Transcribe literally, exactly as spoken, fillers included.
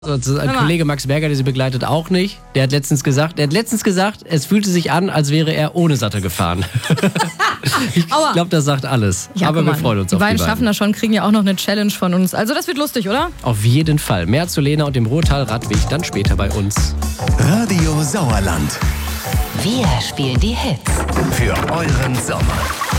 Also ein Kollege Max Berger, der sie begleitet, auch nicht. Der hat letztens gesagt, der hat letztens gesagt, es fühlte sich an, als wäre er ohne Sattel gefahren. ich glaube, das sagt alles. Ja, aber wir freuen uns die auf beiden die beiden. schaffen das schon, kriegen ja auch noch eine Challenge von uns. Also das wird lustig, oder? Auf jeden Fall. Mehr zu Lena und dem Ruhrtal-Radweg dann später bei uns. Radio Sauerland. Wir spielen die Hits für euren Sommer.